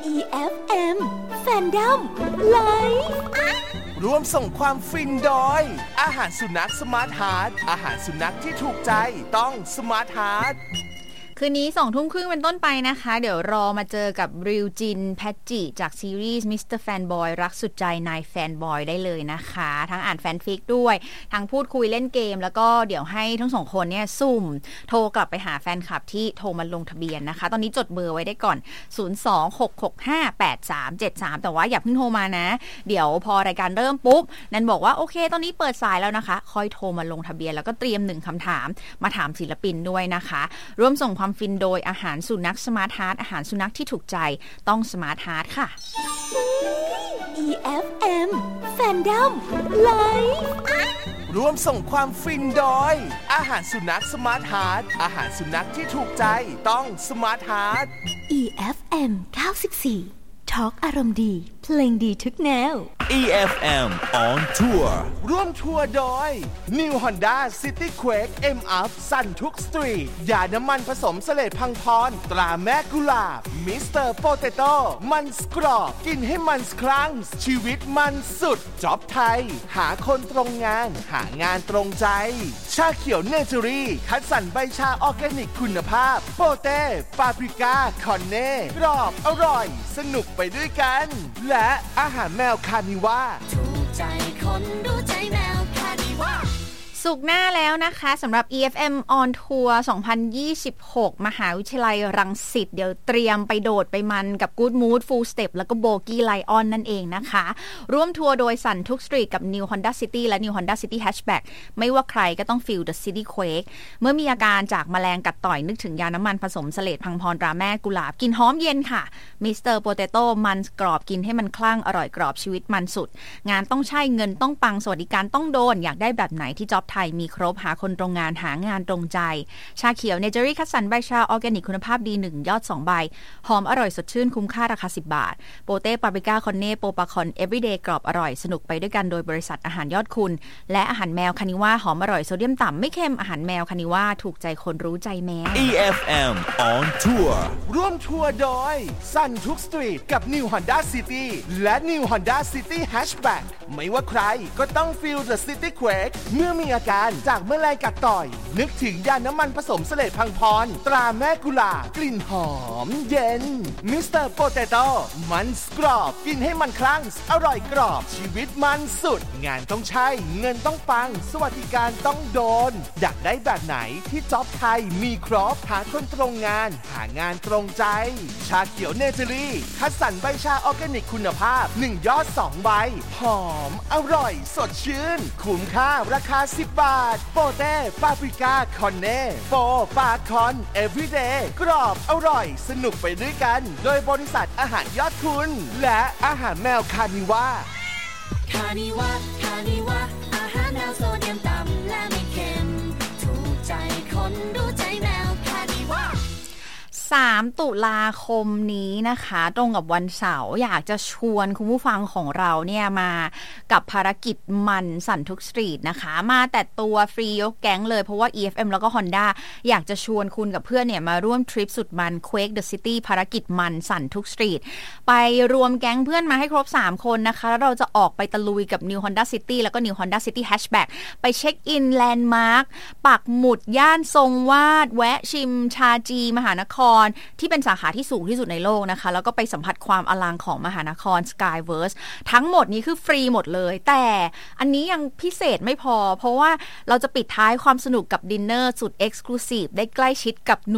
EFM Fandom Live ร่วมส่งความฟินโดยอาหารสุนัขสมาร์ทฮาร์ทอาหารสุนัขที่ถูกใจต้องสมาร์ทฮาร์ทคืนนี้ 20:30 เป็นต้นไปนะคะเดี๋ยวรอมาเจอกับริวจินแพทจิจากซีรีส์ Mr. Fanboy รักสุดใจนายแฟนบอยได้เลยนะคะทั้งอ่านแฟนฟิกด้วยทั้งพูดคุยเล่นเกมแล้วก็เดี๋ยวให้ทั้งสองคนเนี่ยซุ่มโทรกลับไปหาแฟนคลับที่โทรมาลงทะเบียนนะคะตอนนี้จดเบอร์ไว้ได้ก่อน 026658373 แต่ว่าอย่าเพิ่งโทรมานะเดี๋ยวพอรายการเริ่มปุ๊บนันบอกว่าโอเคตอนนี้เปิดสายแล้วนะคะค่อยโทรมาลงทะเบียนแล้วก็เตรียม1คำถามมาถามศิลปินด้วยนะคะร่วมส่งความฟินโดยอาหารสุนัขสมาร์ทฮาร์ทอาหารสุนัขที่ถูกใจต้องสมาร์ทฮาร์ทค่ะ EFM Fandom Live ร่วมส่งความฟินโดยอาหารสุนัขสมาร์ทฮาร์ทอาหารสุนัขที่ถูกใจต้องสมาร์ทฮาร์ท EFM 94 Talk อารมณ์ดีเพลงดีทุกแนว EFM on Tour ร่วมทัวร์โดย New Honda City Quake M-Up สั่นทุกสตรีทยาน้ำมันผสมเสลดพังพรตราแม่กุหลาบ Mr. Potato มันสกรอบกินให้มันครั้งชีวิตมันสุดจ็อบไทยหาคนตรงงานหางานตรงใจชาเขียวเนเจอรี่คัดสรรใบชาออร์แกนิกคุณภาพโปเต้ปาปริก้าคอนเน่กรอบอร่อยสนุกไปด้วยกันและอาหารแมวคานิว่าถูกใจคนรู้ใจแมวคานิว่าสุกหน้าแล้วนะคะสำหรับ EFM on Tour 2026 มหาวิทยาลัยรังสิตเดี๋ยวเตรียมไปโดดไปมันกับ Good Mood Full Step แล้วก็ Bogie Lion นั่นเองนะคะร่วมทัวร์โดยสันทุกสตรีทกับ New Honda City และ New Honda City Hatchback ไม่ว่าใครก็ต้อง Feel the City Quake เมื่อมีอาการจากแมลงกัดต่อยนึกถึงยาน้ำมันผสมเสลดพังพรตราแม่กุหลาบกินหอมเย็นค่ะ Mr. Potato มันกรอบกินให้มันคลั่งอร่อยกรอบชีวิตมันสุดงานต้องใช่เงินต้องปังสวัสดิการต้องโดนอยากได้แบบไหนที่จ็อบไทยมีครบหาคนตรงงานหางานตรงใจชาเขียวเนเจอรี่คัดสรรใบชาออร์แกนิกคุณภาพดี1ยอด2ใบหอมอร่อยสดชื่นคุ้มค่าราคา10 บาทโปเต้ปาปริก้าคอนเน่โปปาคอนเอฟวีเดย์กรอบอร่อยสนุกไปด้วยกันโดยบริษัทอาหารยอดคุณและอาหารแมวคานิว่าหอมอร่อยโซเดียมต่ำไม่เค็มอาหารแมวคานิว่าถูกใจคนรู้ใจแมว EFM on Tour ร่วมทัวร์โดยสันทุกสตรีทกับ New Honda City และ New Honda City Hatchback ไม่ว่าใครก็ต้อง Feel the City Quake เมื่อมีอาการจากแมลงกัดต่อยนึกถึงยาน้ำมันผสมเสลดพังพรตราแม่กุหลาบกลิ่นหอมเย็น Mr. Potato มันกรอบกินให้มันคลั่งอร่อยกรอบชีวิตมันสุดงานต้องใช่เงินต้องปังสวัสดิการต้องโดนอยากได้แบบไหนที่จ็อบไทยมีครบหาคนตรงงานหางานตรงใจชาเขียวเนเจอรี่คัดสรรใบชาออร์แกนิกคุณภาพ1ยอด2ใบหอมอร่อยสดชื่นคุ้มค่าราคา10 บาทโปเต้ปาปริก้าคอนเน่โปปาคอนเอฟวีเดย์กรอบอร่อยสนุกไปด้วยกันโดยบริษัทอาหารยอดคุณและอาหารแมวคานิว่าคานิว่าคานิว่าอาหารแมวโซเดียมต่ำและไม่เค็มถูกใจคนรู้ใจแมวคานิว่า 3 ตุลาคมนี้นะคะตรงกับวันเสาร์อยากจะชวนคุณผู้ฟังของเราเนี่ยมากับภารกิจมันสั่นทุกสตรีทนะคะมาแต่ตัวฟรียกแก๊งเลยเพราะว่า EFM แล้วก็ Honda อยากจะชวนคุณกับเพื่อนเนี่ยมาร่วมทริปสุดมัน Quake the City ภารกิจมันสั่นทุกสตรีทไปรวมแก๊งเพื่อนมาให้ครบ3คนนะคะแล้วเราจะออกไปตะลุยกับ New Honda City แล้วก็ New Honda City Hatchback ไปเช็คอินแลนด์มาร์คปักหมุดย่านทรงวาดแวะชิมชาจีมหานครที่เป็นสาขาที่สูงที่สุดในโลกนะคะแล้วก็ไปสัมผัสความอลังของมหานคร Skyverse ทั้งหมดนี้คือฟรีหมดเลยแต่อันนี้ยังพิเศษไม่พอเพราะว่าเราจะปิดท้ายความสนุกกับดินเนอร์สุดเอ็กซ์คลูซีฟได้ใกล้ชิดกับ